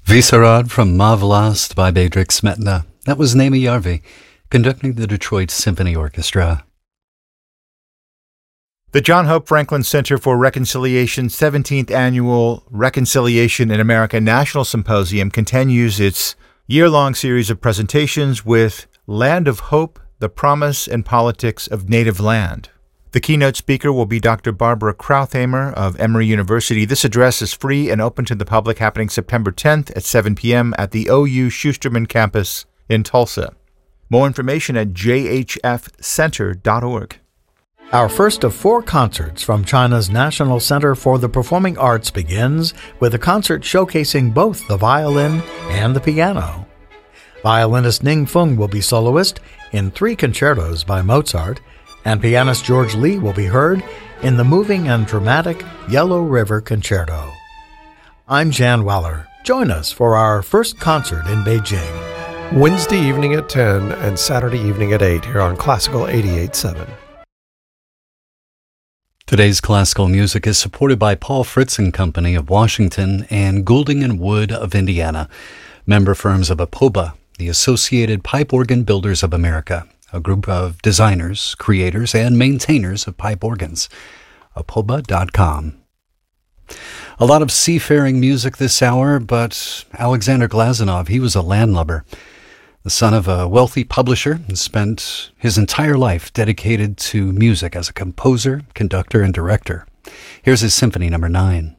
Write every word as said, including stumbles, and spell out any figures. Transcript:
Visarad from Mavlast by Bedřich Smetana. That was Naima Yarvi, conducting the Detroit Symphony Orchestra. The John Hope Franklin Center for Reconciliation's seventeenth Annual Reconciliation in America National Symposium continues its year-long series of presentations with Land of Hope, the Promise and Politics of Native Land. The keynote speaker will be Doctor Barbara Krauthamer of Emory University. This address is free and open to the public, happening September tenth at seven p.m. at the O U Schusterman campus in Tulsa. More information at j h f center dot org. Our first of four concerts from China's National Center for the Performing Arts begins with a concert showcasing both the violin and the piano. Violinist Ning Feng will be soloist in three concertos by Mozart, and pianist George Lee will be heard in the moving and dramatic Yellow River Concerto. I'm Jan Waller. Join us for our first concert in Beijing. Wednesday evening at ten and Saturday evening at eight here on Classical eighty-eight point seven. Today's classical music is supported by Paul Fritz and Company of Washington and Goulding and Wood of Indiana, member firms of A P O B A, the Associated Pipe Organ Builders of America, a group of designers, creators, and maintainers of pipe organs. A P O B A dot com. A lot of seafaring music this hour, but Alexander Glazunov, he was a landlubber. The son of a wealthy publisher, and spent his entire life dedicated to music as a composer, conductor, and director. Here's his Symphony Number nine.